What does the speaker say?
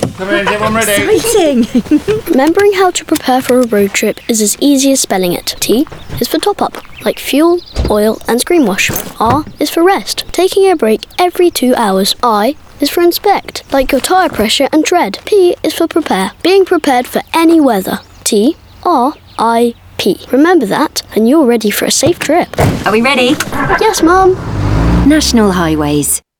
Come in, is everyone ready? Exciting! Remembering how to prepare for a road trip is as easy as spelling it. T is for top up, like fuel, oil and screen wash. R is for rest, taking a break every 2 hours. I is for inspect, like your tyre pressure and tread. P is for prepare, being prepared for any weather. T-R-I-P. Remember that and you're ready for a safe trip. Are we ready? Yes, Mum. National Highways.